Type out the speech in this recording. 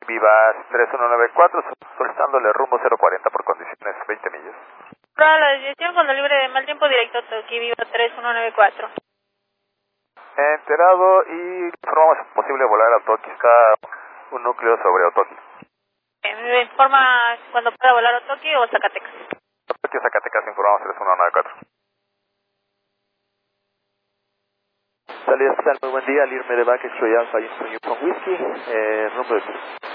Vivas 3194, solicitándole rumbo 040 por condiciones 20 millas. Prueba la desviación cuando libre de mal tiempo directo Toki, Viva 3194. Enterado y informamos si es posible volar a Otoki, está un núcleo sobre Otoki. ¿Me informa cuando pueda volar a Otoki o Zacatecas? Otoki, Zacatecas, informamos 3194. Salida César, muy buen día, al irme de Back X-Ray Alpha y un sueño con whisky, rumbo de sur.